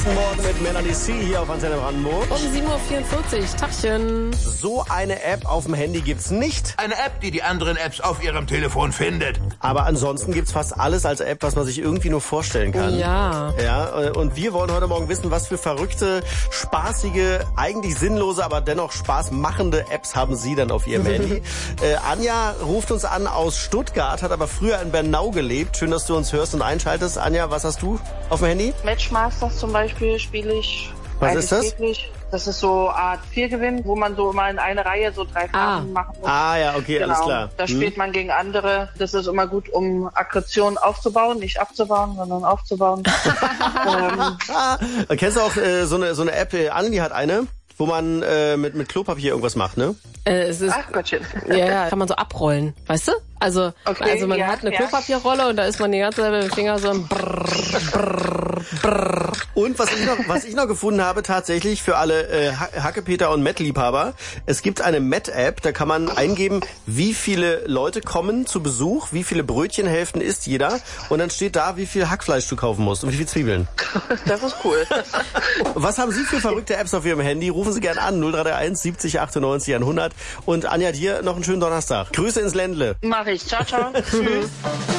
Morgen mit Melanie C. hier auf Antenne Brandenburg. Um 7.44 Uhr. Tachchen. So eine App auf dem Handy gibt's nicht. Eine App, die die anderen Apps auf ihrem Telefon findet. Aber ansonsten gibt's fast alles als App, was man sich irgendwie nur vorstellen kann. Ja. Ja, und wir wollen heute Morgen wissen, was für verrückte, spaßige, eigentlich sinnlose, aber dennoch spaßmachende Apps haben Sie dann auf Ihrem Handy. Anja ruft uns an aus Stuttgart, hat aber früher in Bernau gelebt. Schön, dass du uns hörst und einschaltest. Anja, was hast du auf dem Handy? Matchmasters zum Beispiel spiele ich. Was ist das? Täglich. Das ist so eine Art Viergewinn, wo man so immer in eine Reihe so 3 Farben machen muss. Ah ja, okay, Genau. alles klar. Da spielt man gegen andere. Das ist immer gut, um Aggression aufzubauen. Nicht abzubauen, sondern aufzubauen. Kennst du auch so eine App, Anni hat eine, wo man mit Klopapier irgendwas macht, ne? Es ist, Ach Gottchen. ja, kann man so abrollen, weißt du? Also man ja, hat eine ja. Klopapierrolle und da ist man die ganze Zeit mit dem Finger so ein Brrr. Und was ich noch gefunden habe, tatsächlich für alle Hackepeter und Met-Liebhaber, es gibt eine Met-App, da kann man eingeben, wie viele Leute kommen zu Besuch, wie viele Brötchenhälften isst jeder und dann steht da, wie viel Hackfleisch du kaufen musst und wie viel Zwiebeln. Das ist cool. Was haben Sie für verrückte Apps auf Ihrem Handy? Rufen Sie gerne an, 0331 70 98 100. Und Anja, dir noch einen schönen Donnerstag. Grüße ins Ländle. Mach ich. Ciao, ciao. Tschüss.